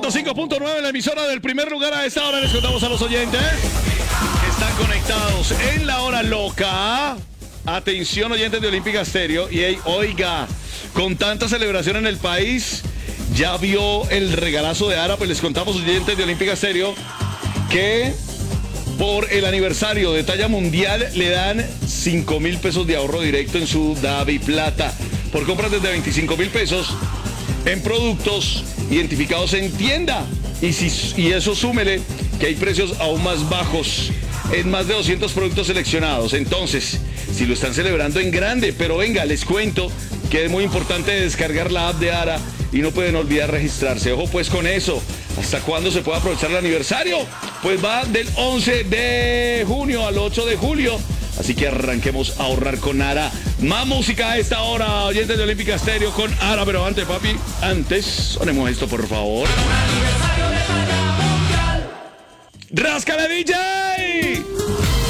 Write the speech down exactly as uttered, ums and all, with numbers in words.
ciento cinco punto nueve, la emisora del primer lugar. A esta hora les contamos a los oyentes que están conectados en la hora loca. Atención, oyentes de Olímpica Estéreo. Y hey, oiga, con tanta celebración en el país, ya vio el regalazo de Ara. Pues les contamos, oyentes de Olímpica Estéreo, que por el aniversario de talla mundial le dan cinco mil pesos de ahorro directo en su Davi Plata. Por compras desde veinticinco mil pesos en productos identificados en tienda. Y, si, y eso súmele que hay precios aún más bajos en más de doscientos productos seleccionados. Entonces, si lo están celebrando en grande, pero venga, les cuento que es muy importante descargar la app de Ara y no pueden olvidar registrarse. Ojo pues con eso. ¿Hasta cuándo se puede aprovechar el aniversario? Pues va del once de junio al ocho de julio. Así que arranquemos a ahorrar con Ara. Más música a esta hora, oyentes de Olímpica Estéreo con Ara. Pero antes, papi, antes, sonemos esto, por favor. ¡Ráscale, D J!